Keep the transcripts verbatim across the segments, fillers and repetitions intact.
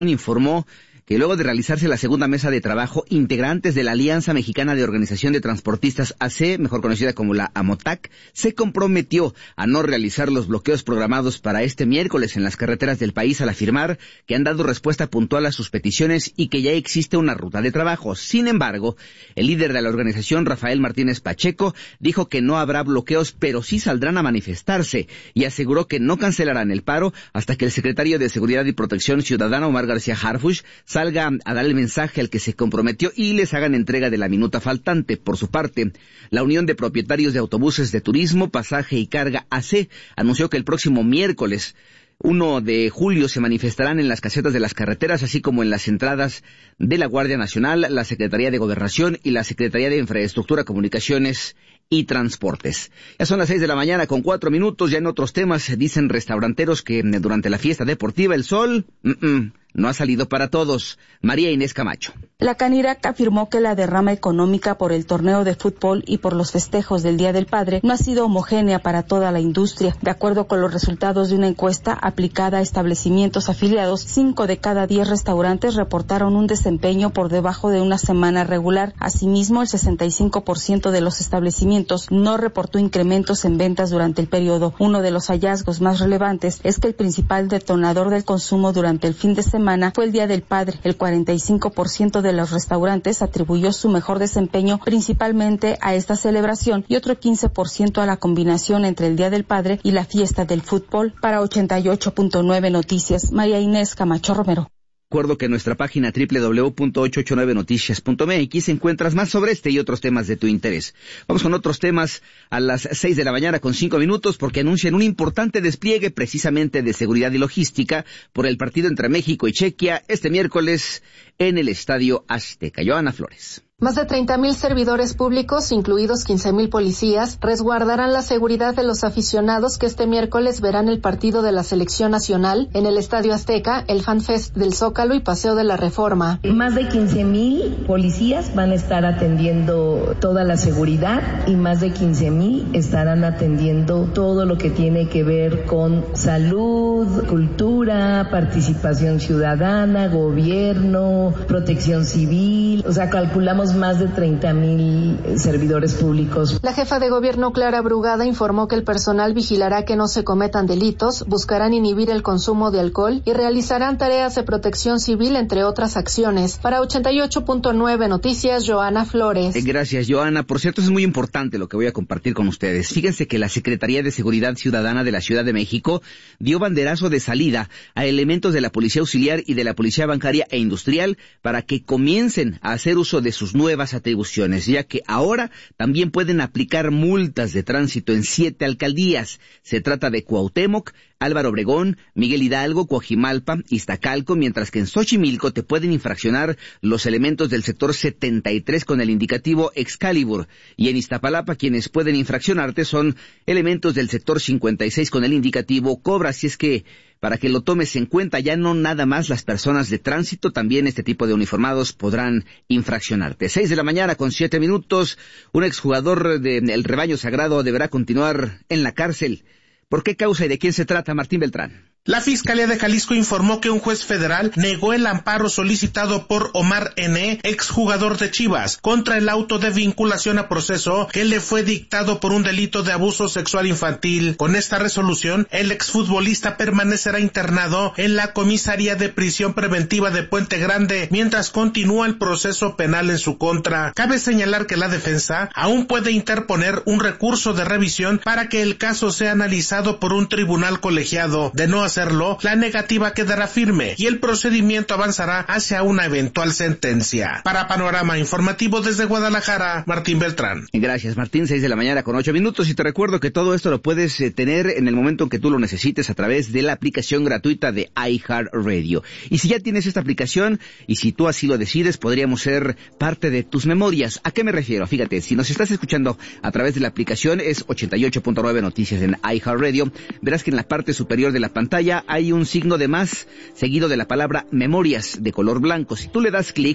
informó que luego de realizarse la segunda mesa de trabajo, integrantes de la Alianza Mexicana de Organización de Transportistas A C, mejor conocida como la AMOTAC, se comprometió a no realizar los bloqueos programados para este miércoles en las carreteras del país, al afirmar que han dado respuesta puntual a sus peticiones y que ya existe una ruta de trabajo. Sin embargo, el líder de la organización, Rafael Martínez Pacheco, dijo que no habrá bloqueos, pero sí saldrán a manifestarse, y aseguró que no cancelarán el paro hasta que el secretario de Seguridad y Protección Ciudadana, Omar García Harfuch, salga a dar el mensaje al que se comprometió y les hagan entrega de la minuta faltante. Por su parte, la Unión de Propietarios de Autobuses de Turismo, Pasaje y Carga A C anunció que el próximo miércoles primero de julio se manifestarán en las casetas de las carreteras, así como en las entradas de la Guardia Nacional, la Secretaría de Gobernación y la Secretaría de Infraestructura, Comunicaciones y Transportes. Ya son las seis de la mañana con cuatro minutos. Ya en otros temas, dicen restauranteros que durante la fiesta deportiva el sol mm-mm, no ha salido para todos. María Inés Camacho. La Canirac afirmó que la derrama económica por el torneo de fútbol y por los festejos del Día del Padre no ha sido homogénea para toda la industria. De acuerdo con los resultados de una encuesta aplicada a establecimientos afiliados, cinco de cada diez restaurantes reportaron un desempeño por debajo de una semana regular. Asimismo, el sesenta y cinco por ciento de los establecimientos no reportó incrementos en ventas durante el periodo. Uno de los hallazgos más relevantes es que el principal detonador del consumo durante el fin de semana fue el Día del Padre. El cuarenta y cinco por ciento de los restaurantes atribuyó su mejor desempeño principalmente a esta celebración y otro quince por ciento a la combinación entre el Día del Padre y la fiesta del fútbol. Para ochenta y ocho punto nueve Noticias, María Inés Camacho Romero. Recuerdo que en nuestra página doble u doble u doble u punto ochocientos ochenta y nueve noticias punto m x encuentras más sobre este y otros temas de tu interés. Vamos con otros temas a las seis de la mañana con cinco minutos, porque anuncian un importante despliegue precisamente de seguridad y logística por el partido entre México y Chequia este miércoles en el Estadio Azteca. Joana Flores. Más de treinta mil servidores públicos, incluidos quince mil policías, resguardarán la seguridad de los aficionados que este miércoles verán el partido de la Selección Nacional en el Estadio Azteca, el FanFest del Zócalo y Paseo de la Reforma. Más de quince mil policías van a estar atendiendo toda la seguridad y más de quince mil estarán atendiendo todo lo que tiene que ver con salud, cultura, participación ciudadana, gobierno, protección civil. O sea, calculamos más de treinta mil servidores públicos. La jefa de gobierno, Clara Brugada, informó que el personal vigilará que no se cometan delitos, buscarán inhibir el consumo de alcohol y realizarán tareas de protección civil, entre otras acciones. Para ochenta y ocho punto nueve Noticias, Joana Flores. Gracias, Joana. Por cierto, es muy importante lo que voy a compartir con ustedes. Fíjense que la Secretaría de Seguridad Ciudadana de la Ciudad de México dio banderazo de salida a elementos de la Policía Auxiliar y de la Policía Bancaria e Industrial para que comiencen a hacer uso de sus nuevas atribuciones, ya que ahora también pueden aplicar multas de tránsito en siete alcaldías. Se trata de Cuauhtémoc, Álvaro Obregón, Miguel Hidalgo, Coajimalpa, Iztacalco, mientras que en Xochimilco te pueden infraccionar los elementos del sector setenta y tres con el indicativo Excalibur, y en Iztapalapa quienes pueden infraccionarte son elementos del sector cincuenta y seis con el indicativo Cobra. Así es que para que lo tomes en cuenta, ya no nada más las personas de tránsito, también este tipo de uniformados podrán infraccionarte. Seis de la mañana con siete minutos, un exjugador del Rebaño Sagrado deberá continuar en la cárcel. ¿Por qué causa y de quién se trata? Martín Beltrán. La Fiscalía de Jalisco informó que un juez federal negó el amparo solicitado por Omar N., exjugador de Chivas, contra el auto de vinculación a proceso que le fue dictado por un delito de abuso sexual infantil. Con esta resolución, el exfutbolista permanecerá internado en la comisaría de prisión preventiva de Puente Grande mientras continúa el proceso penal en su contra. Cabe señalar que la defensa aún puede interponer un recurso de revisión para que el caso sea analizado por un tribunal colegiado. De no hacerlo, la negativa quedará firme y el procedimiento avanzará hacia una eventual sentencia. Para Panorama Informativo desde Guadalajara, Martín Beltrán. Gracias, Martín. Seis de la mañana con ocho minutos, y te recuerdo que todo esto lo puedes eh, tener en el momento en que tú lo necesites a través de la aplicación gratuita de iHeartRadio. Y si ya tienes esta aplicación, y si tú así lo decides, podríamos ser parte de tus memorias. ¿A qué me refiero? Fíjate, si nos estás escuchando a través de la aplicación, es ochenta y ocho punto nueve Noticias en iHeartRadio, verás que en la parte superior de la pantalla hay un signo de más seguido de la palabra memorias de color blanco. Si tú le das clic,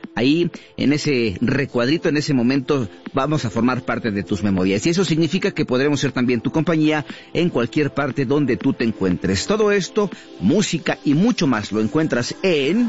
ahí en ese recuadrito, en ese momento, vamos a formar parte de tus memorias. Y eso significa que podremos ser también tu compañía en cualquier parte donde tú te encuentres. Todo esto, música y mucho más lo encuentras en